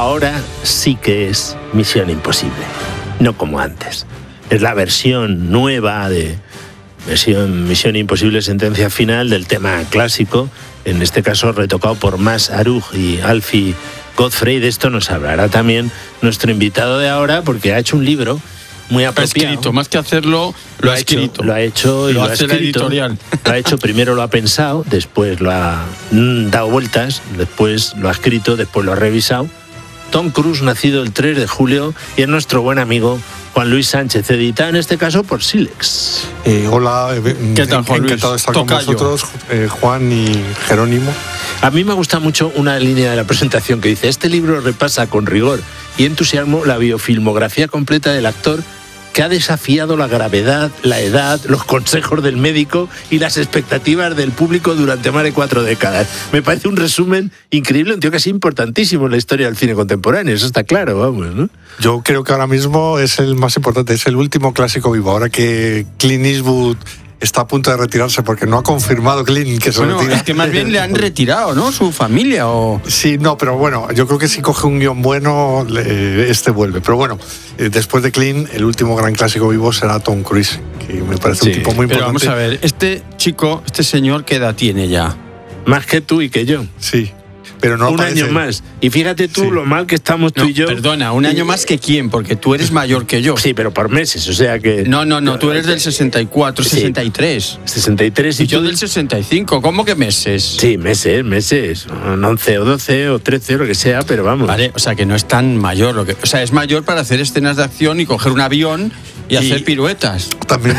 ahora sí que es Misión Imposible, no como antes. Es la versión nueva de Misión Imposible Sentencia Final del tema clásico, en este caso retocado por Mas Aruj y Alfie Godfrey. De esto nos hablará también nuestro invitado de ahora, porque ha hecho un libro muy apropiado. Ha escrito, más que hacerlo, lo ha escrito. Lo ha hecho y lo ha hace escrito. la editorial. Lo ha hecho, primero lo ha pensado, después lo ha dado vueltas, después lo ha escrito, después lo ha revisado. Tom Cruise, nacido el 3 de julio, y es nuestro buen amigo Juan Luis Sánchez, editado en este caso por Silex. Hola, ¿qué tal, Juan Luis? Encantado de estar Tocayo. con vosotros, Juan y Jerónimo. A mí me gusta mucho una línea de la presentación que dice: este libro repasa con rigor y entusiasmo la biofilmografía completa del actor que ha desafiado la gravedad, la edad, los consejos del médico y las expectativas del público durante más de 4 décadas. Me parece un resumen increíble, un tío casi importantísimo en la historia del cine contemporáneo, eso está claro, vamos, ¿no? Yo creo que ahora mismo es el más importante, es el último clásico vivo. Ahora que Clint Eastwood está a punto de retirarse, porque no ha confirmado Clint que se retira. Es que más bien le han retirado, ¿no? Su familia o... Sí, no, pero bueno, yo creo que si coge un guión bueno, este vuelve. Pero bueno, después de Clint, el último gran clásico vivo será Tom Cruise, que me parece un tipo muy pero importante. vamos a ver, este señor, ¿qué edad tiene ya? Más que tú y que yo. Sí, pero no un aparece. año más. Y fíjate tú lo mal que estamos tú y yo. Perdona, un año más que quién, porque tú eres mayor que yo. Sí, pero por meses, o sea que... No, tú eres del 64, 63. 63 y yo del 65, ¿cómo que meses? Sí, meses, 11 o 12 o 13, lo que sea, pero vamos. Vale, o sea que no es tan mayor, o sea, es mayor para hacer escenas de acción y coger un avión y hacer piruetas. También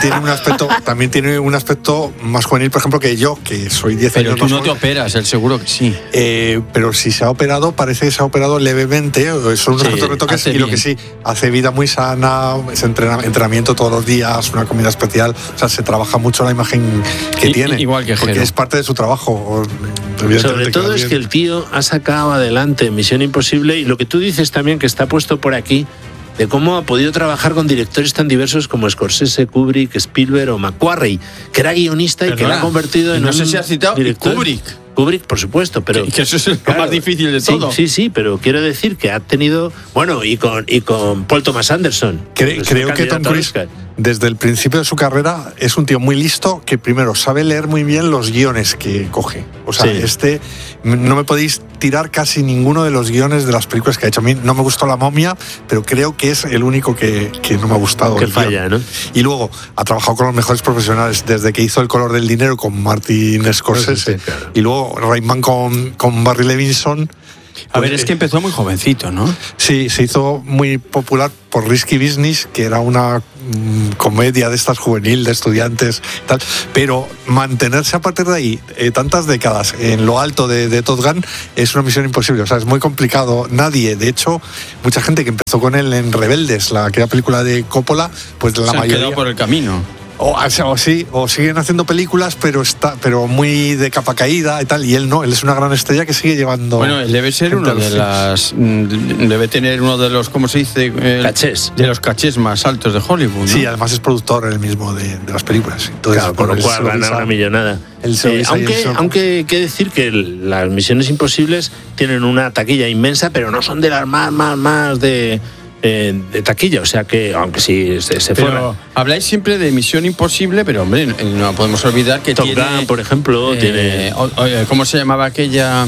tiene un aspecto más juvenil, por ejemplo, que yo, que soy 10 años más Pero tú no joven. te operas, el seguro que sí. Pero si se ha operado, parece que se ha operado levemente, son unos retoques, y lo que sí, hace vida muy sana, es entrenamiento todos los días, una comida especial, o sea, se trabaja mucho la imagen que tiene. Igual que porque Jero. es parte de su trabajo. Sobre todo es que el tío ha sacado adelante Misión Imposible, y lo que tú dices también, que está puesto por aquí, de cómo ha podido trabajar con directores tan diversos como Scorsese, Kubrick, Spielberg o McQuarrie, que era guionista y que lo ha convertido en no un sé si has citado director. Kubrick, por supuesto, pero que eso es lo más difícil de todo. Sí, pero quiero decir que ha tenido, bueno, y con Paul Thomas Anderson. Creo que Tom Cruise, desde el principio de su carrera, es un tío muy listo, que primero sabe leer muy bien los guiones que coge. O sea, no me podéis tirar casi ninguno de los guiones de las películas que ha hecho. A mí no me gustó La momia, pero creo que es el único que no me ha gustado. Que falla, ¿no? Y luego ha trabajado con los mejores profesionales, desde que hizo El color del dinero con Martin Scorsese, claro. y luego Rain Man con Barry Levinson. A ver, es que empezó muy jovencito, ¿no? Sí, se hizo muy popular por Risky Business, que era una comedia de estas juvenil, de estudiantes, tal. Pero mantenerse a partir de ahí tantas décadas en lo alto de Top Gun es una misión imposible. O sea, es muy complicado. Nadie, de hecho, mucha gente que empezó con él en Rebeldes, aquella película de Coppola, pues la mayoría... Se han quedado por el camino. O siguen haciendo películas, pero muy de capa caída y tal, y él no, él es una gran estrella que sigue llevando... Bueno, él debe ser debe tener uno de los, ¿cómo se dice? Cachés. De los cachés más altos de Hollywood, ¿no? Sí, además es productor él mismo de las películas. Entonces, claro, con lo cual gana una millonada. Aunque hay que decir que las Misiones Imposibles tienen una taquilla inmensa, pero no son de las más de taquilla, o sea que, aunque sí se fueron. Habláis siempre de Misión Imposible, pero hombre, no podemos olvidar que Top Gun, por ejemplo, tiene... ¿Cómo se llamaba aquella...?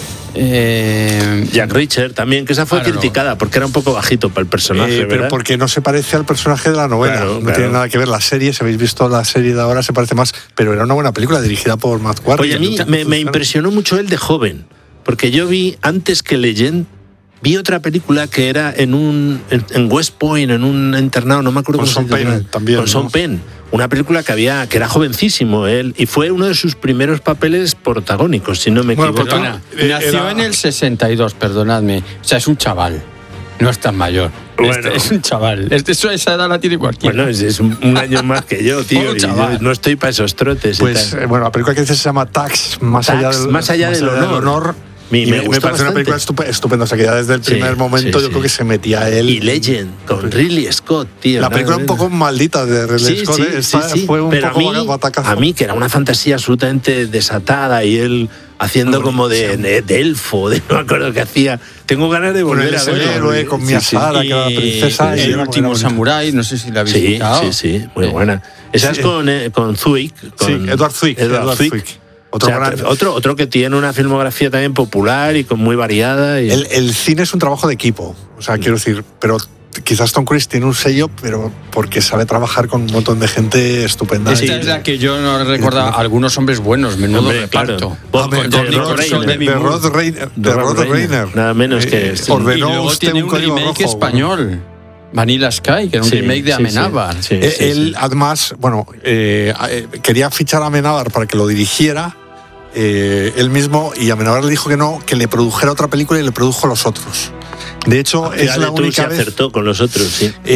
Jack Reacher también, que esa fue criticada porque era un poco bajito para el personaje, pero porque no se parece al personaje de la novela, no tiene nada que ver. La serie, si habéis visto la serie de ahora, se parece más, pero era una buena película dirigida por McQuarrie. Oye, a mí me impresionó mucho él de joven, porque yo vi, antes que Legend, vi otra película que era en West Point, en un internado, no me acuerdo cómo se llama. Con Sean Penn también. Con Sean Penn. Una película que era jovencísimo él, y fue uno de sus primeros papeles protagónicos, si no me equivoco. Nació en el 62, perdonadme. O sea, es un chaval. No es tan mayor. Bueno, es un chaval. Esa edad la tiene cualquiera. Bueno, es un año más que yo, tío. Y yo no estoy para esos trotes. Pues, bueno, la película que dice se llama Tax, más allá del honor. Me parece una película estupenda, o sea que ya desde el primer momento yo creo que se metía él. Y Legend, con Ridley Scott, tío. La película un poco maldita de Ridley Scott, fue un pero poco batacazo. a mí, que era una fantasía absolutamente desatada, y él haciendo como de elfo, no me acuerdo qué hacía. Tengo ganas de volver a verlo. Héroe con Miyazaki, que era la princesa. El último samurái, no sé si la habéis visto. Sí, muy buena. Esa es con Zwick. Edward Zwick. Otro que tiene una filmografía también popular y con muy variada. Y... El cine es un trabajo de equipo, o sea, quiero decir, pero quizás Tom Cruise tiene un sello, pero porque sabe trabajar con un montón de gente estupenda. Esta es la que yo no recordaba. Algunos hombres buenos, menudo reparto. De Rod Reiner. Nada menos que... Y luego tiene un remake español. Vanilla Sky, que era un remake de Amenábar. Él, además, quería fichar a Amenábar para que lo dirigiera él mismo, y Amenábar le dijo que no, que le produjera otra película, y le produjo Los Otros. De hecho, es la única vez acertó con Los Otros,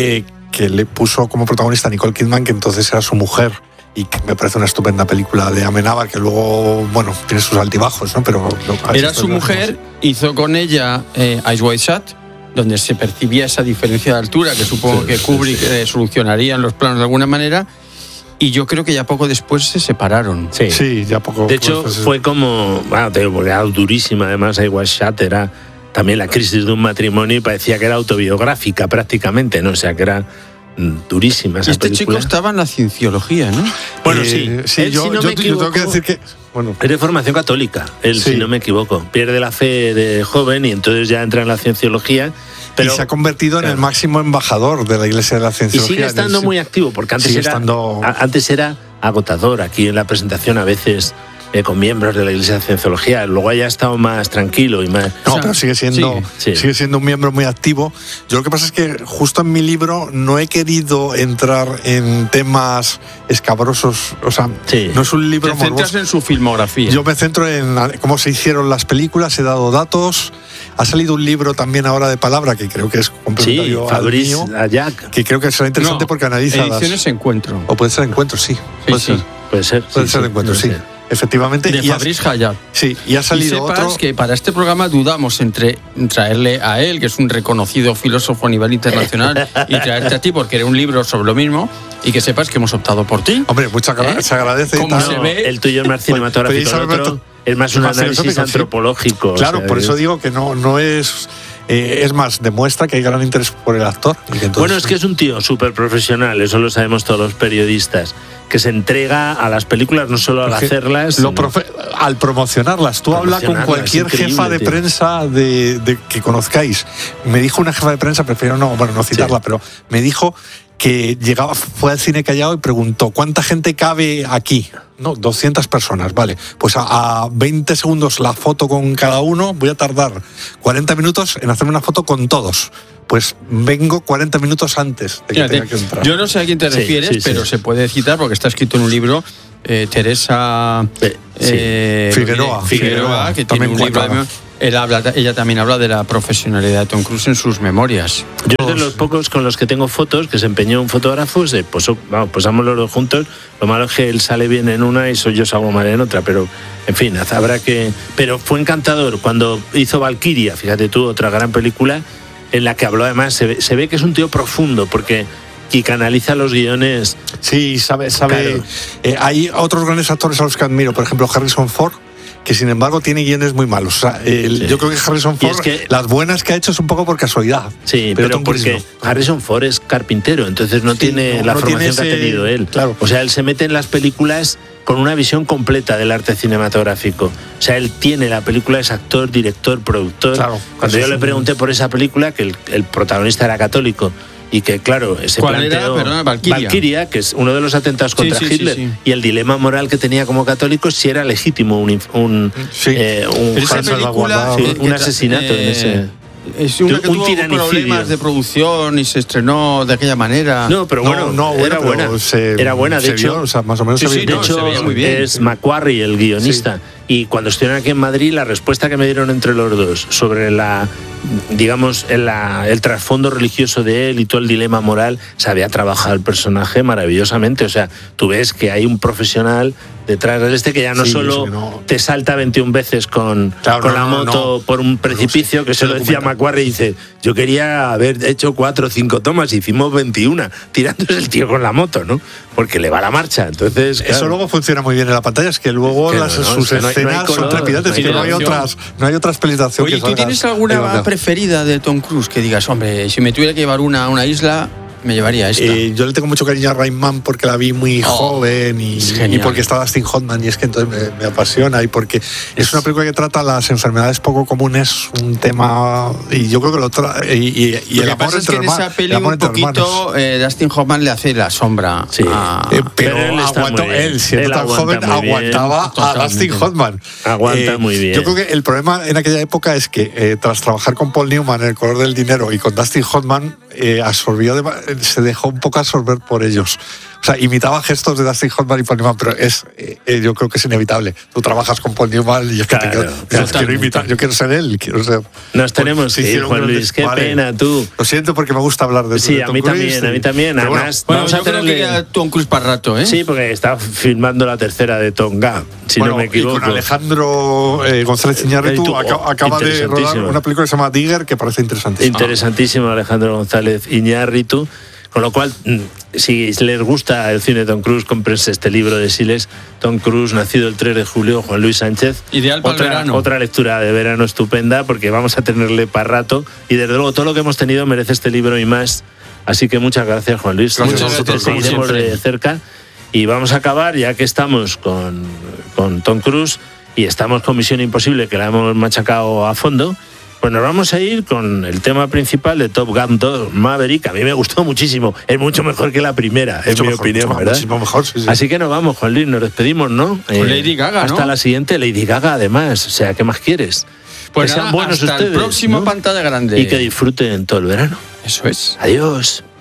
que le puso como protagonista a Nicole Kidman, que entonces era su mujer, y que me parece una estupenda película de Amenábar, que luego, tiene sus altibajos, ¿no? Pero era su mujer, hizo con ella Eyes Wide Shut, donde se percibía esa diferencia de altura, que supongo que Kubrick solucionaría en los planos de alguna manera. Y yo creo que ya poco después se separaron. Sí, ya poco. De hecho, fue como... era durísima, además, Eyes Wide Shut era también la crisis de un matrimonio, y parecía que era autobiográfica prácticamente, ¿no? O sea, que era durísima esa película. Chico estaba en la cienciología, ¿no? Bueno, sí. Él, yo tengo que decir que... es de formación católica, él, si no me equivoco. Pierde la fe de joven y entonces ya entra en la cienciología. Pero, y se ha convertido en el máximo embajador de la Iglesia de la Cienciología. Y sigue estando muy activo, porque antes era agotador. Aquí en la presentación a veces con miembros de la Iglesia de Cienciología. Luego haya estado más tranquilo y más... No, pero sigue siendo un miembro muy activo. Yo lo que pasa es que justo en mi libro no he querido entrar en temas escabrosos. O sea, no es un libro... Te centras en su filmografía. Yo me centro en cómo se hicieron las películas, he dado datos. Ha salido un libro también ahora de palabra, que creo que es complementario al mío, que creo que será interesante porque analiza Ediciones Encuentro. O puede ser Encuentro, sí. Puede ser Encuentro, sí. Efectivamente. De Fabrice Hayat. Sí, y ha salido otro. Que para este programa dudamos entre traerle a él, que es un reconocido filósofo a nivel internacional, y traerte a ti, porque era un libro sobre lo mismo, y que sepas que hemos optado por ti. Hombre, se agradece. ¿Cómo se ve? El tuyo es más cinematográfico, el otro es más un análisis antropológico. Claro, por eso digo que no es... es más, demuestra que hay gran interés por el actor. Bueno, es que es un tío súper profesional, eso lo sabemos todos los periodistas, que se entrega a las películas, no solo al hacerlas, al promocionarlas. Tú hablas con cualquier jefa de prensa que conozcáis. Me dijo una jefa de prensa, prefiero no citarla, pero me dijo que fue al Cine Callao y preguntó ¿cuánta gente cabe aquí? No, 200 personas, vale. Pues a 20 segundos la foto con cada uno, voy a tardar 40 minutos en hacerme una foto con todos. Pues vengo 40 minutos antes de que tenga que entrar. Yo no sé a quién te refieres, pero se puede citar porque está escrito en un libro. Teresa Figueroa, que tiene un libro. Ella también habla de la profesionalidad de Tom Cruise en sus memorias. Yo es de los pocos con los que tengo fotos, que se empeñó un fotógrafo, posamos los dos juntos. Lo malo es que él sale bien en una y yo salgo mal en otra, pero en fin, habrá que... Pero fue encantador cuando hizo Valkyria, fíjate tú, otra gran película en la que habló, además, se ve que es un tío profundo, porque... y canaliza los guiones. Sí, sabe. Claro. Hay otros grandes actores a los que admiro, por ejemplo Harrison Ford, que sin embargo tiene guiones muy malos. O sea, yo creo que Harrison Ford, las buenas que ha hecho es un poco por casualidad. Sí, pero porque Harrison Ford es carpintero, entonces no tiene la formación que ha tenido él. Claro. O sea, él se mete en las películas con una visión completa del arte cinematográfico. O sea, él tiene la película, es actor, director, productor. Claro, cuando yo le pregunté por esa película, que el protagonista era católico, y que, claro, se planteó Valkyria, que es uno de los atentados contra Hitler, y el dilema moral que tenía como católico, si era legítimo un asesinato en ese... Es una que tuvo problemas de producción y se estrenó de aquella manera. No, pero era buena. Era buena, de hecho. O sea, más o menos se de hecho, se veía muy bien. Es Macquarie, el guionista. Y cuando estuvieron aquí en Madrid, la respuesta que me dieron entre los dos sobre digamos, el trasfondo religioso de él y todo el dilema moral, se había trabajado el personaje maravillosamente. O sea, tú ves que hay un profesional detrás de que ya no solo te salta 21 veces con la moto por un precipicio, que se lo decía Macquarie, y dice, yo quería haber hecho 4 o 5 tomas, hicimos 21, tirándose el tío con la moto, ¿no? Porque le va la marcha. Entonces, claro, eso luego funciona muy bien en la pantalla, es que luego sus escenas son trepidantes, que no hay otras pelis de acción. Oye, ¿tú tienes alguna preferida de Tom Cruise que digas, hombre, si me tuviera que llevar una a una isla, me llevaría esta? Yo le tengo mucho cariño a Rain Man porque la vi muy joven y porque está Dustin Hoffman, y es que entonces me apasiona, y porque es una película que trata las enfermedades poco comunes, un tema, y yo creo que lo y el amor entre hermanos. Lo que pasa es que en esa peli un poquito Dustin Hoffman le hace la sombra. Sí. Pero él siendo tan joven, aguantaba a Dustin Hoffman. Aguanta muy bien. Yo creo que el problema en aquella época es que tras trabajar con Paul Newman en El color del dinero y con Dustin Hoffman, se dejó un poco absorber por ellos. O sea, imitaba gestos de Dustin Hoffman y Paul Newman, pero yo creo que es inevitable. Tú trabajas con Paul Newman y es que quiero imitar, yo quiero ser él, quiero ser... Nos tenemos que ir, Juan Luis, qué pena, tú. Lo siento porque me gusta hablar de eso. Sí, a mí también. Además, vamos a tenerle que a Tom Cruise para rato, ¿eh? Sí, porque está filmando la tercera de Tonga, si no me equivoco. Y con Alejandro González Iñárritu acaba de rodar una película que se llama Digger, que parece interesantísima. Interesantísimo, Alejandro González Iñárritu. Con lo cual, si les gusta el cine de Tom Cruise, cómprense este libro de Siles, Tom Cruise, nacido el 3 de julio, Juan Luis Sánchez. Ideal para el verano. Otra lectura de verano estupenda, porque vamos a tenerle para rato. Y desde luego, todo lo que hemos tenido merece este libro y más. Así que muchas gracias, Juan Luis. Gracias a vosotros. Seguiremos de cerca. Y vamos a acabar, ya que estamos con Tom Cruise y estamos con Misión Imposible, que la hemos machacado a fondo. Pues nos vamos a ir con el tema principal de Top Gun 2 Maverick. A mí me gustó muchísimo. Es mucho mejor que la primera, en mi opinión, ¿verdad? Muchísimo mejor, sí. Así que nos vamos, Juan Luis, nos despedimos, ¿no? Con Lady Gaga, hasta la siguiente, Lady Gaga, además. O sea, ¿qué más quieres? Pues que sean buenos hasta ustedes, el próximo, ¿no? Pantalla Grande. Y que disfruten todo el verano. Eso es. Adiós.